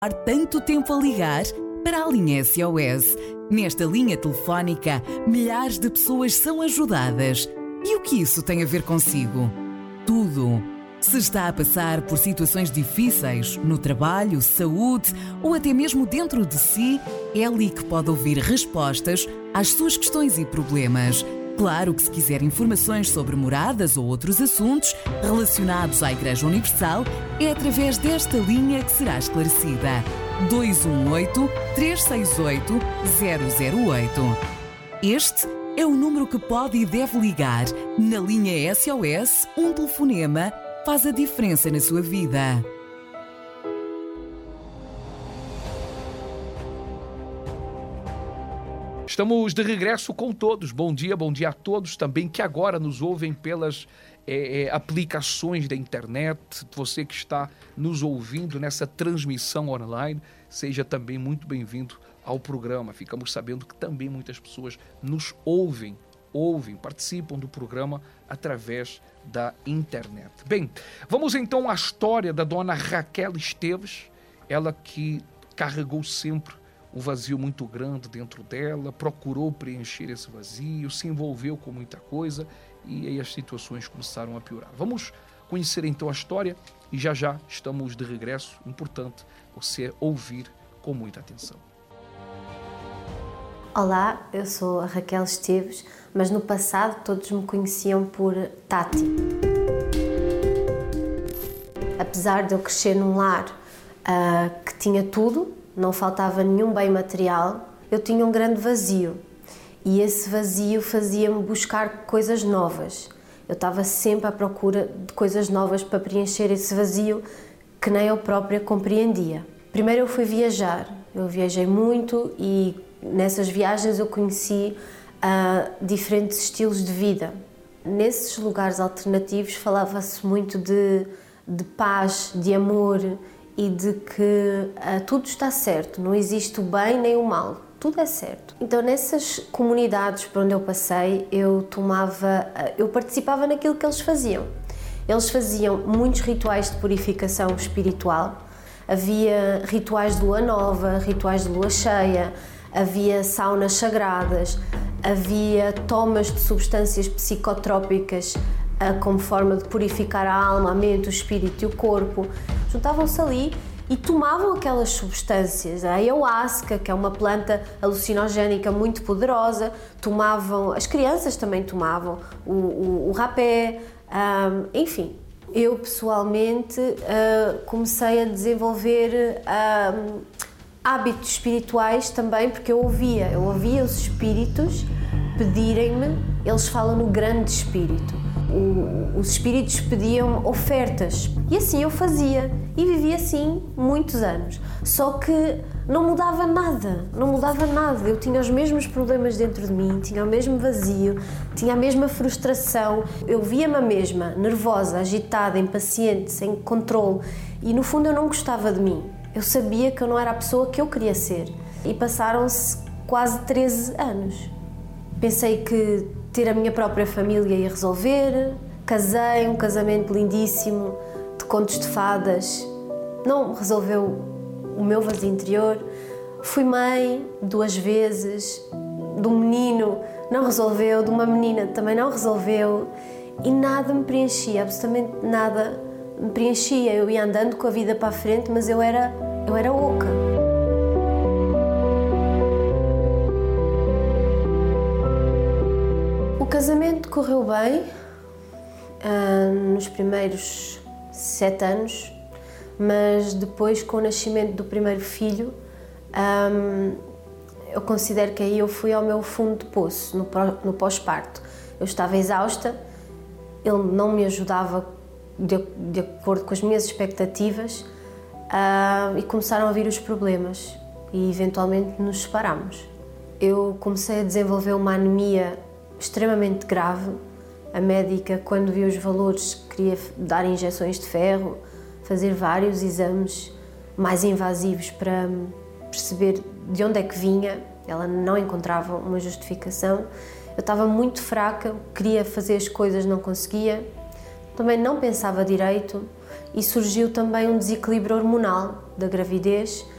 Tanto tempo a ligar para a linha SOS. Nesta linha telefónica, milhares de pessoas são ajudadas. E o que isso tem a ver consigo? Tudo. Se está a passar por situações difíceis, no trabalho, saúde ou até mesmo dentro de si, é ali que pode ouvir respostas às suas questões e problemas. Claro que se quiser informações sobre moradas ou outros assuntos relacionados à Igreja Universal, é através desta linha que será esclarecida. 218-368-008. Este é o número que pode e deve ligar. Na linha SOS, um telefonema faz a diferença na sua vida. Estamos de regresso com todos. Bom dia a todos também que agora nos ouvem pelas aplicações da internet. Você que está nos ouvindo nessa transmissão online, seja também muito bem-vindo ao programa. Ficamos sabendo que também muitas pessoas nos ouvem, participam do programa através da internet. Bem, vamos então à história da dona Raquel Esteves, ela que carregou sempre um vazio muito grande dentro dela, procurou preencher esse vazio, se envolveu com muita coisa e aí as situações começaram a piorar. Vamos conhecer então a história e já estamos de regresso. Importante você ouvir com muita atenção. Olá, eu sou a Raquel Esteves, mas no passado todos me conheciam por Tati. Apesar de eu crescer num lar que tinha tudo, não faltava nenhum bem material, eu tinha um grande vazio e esse vazio fazia-me buscar coisas novas. Eu estava sempre à procura de coisas novas para preencher esse vazio que nem eu própria compreendia. Primeiro eu fui viajar, eu viajei muito e nessas viagens eu conheci diferentes estilos de vida. Nesses lugares alternativos falava-se muito de paz, de amor, e de que tudo está certo, não existe o bem nem o mal, tudo é certo. Então nessas comunidades por onde eu passei, eu participava naquilo que eles faziam. Eles faziam muitos rituais de purificação espiritual, havia rituais de lua nova, rituais de lua cheia, havia saunas sagradas, havia tomas de substâncias psicotrópicas como forma de purificar a alma, a mente, o espírito e o corpo. Juntavam-se ali e tomavam aquelas substâncias. A ayahuasca, que é uma planta alucinogénica muito poderosa, tomavam, as crianças também tomavam, o rapé, enfim. Eu pessoalmente comecei a desenvolver hábitos espirituais também, porque eu ouvia os espíritos pedirem-me, eles falam no grande espírito. Os espíritos pediam ofertas e assim eu fazia e vivi assim muitos anos, só que não mudava nada, eu tinha os mesmos problemas dentro de mim, tinha o mesmo vazio, tinha a mesma frustração, eu via-me a mesma, nervosa, agitada, impaciente, sem controle e no fundo eu não gostava de mim, eu sabia que eu não era a pessoa que eu queria ser e passaram-se quase 13 anos. Pensei que ter a minha própria família ia resolver, casei, um casamento lindíssimo, de contos de fadas, não resolveu o meu vazio interior. Fui mãe 2 vezes, de um menino, não resolveu, de uma menina também não resolveu e nada me preenchia, absolutamente nada me preenchia. Eu ia andando com a vida para a frente, mas eu era oca. O casamento correu bem nos primeiros 7 anos, mas depois, com o nascimento do primeiro filho, eu considero que aí eu fui ao meu fundo de poço, no pós-parto. Eu estava exausta, ele não me ajudava de acordo com as minhas expectativas e começaram a vir os problemas e eventualmente nos separámos. Eu comecei a desenvolver uma anemia extremamente grave. A médica, quando viu os valores, queria dar injeções de ferro, fazer vários exames mais invasivos para perceber de onde é que vinha. Ela não encontrava uma justificação. Eu estava muito fraca, queria fazer as coisas, não conseguia. Também não pensava direito e surgiu também um desequilíbrio hormonal da gravidez,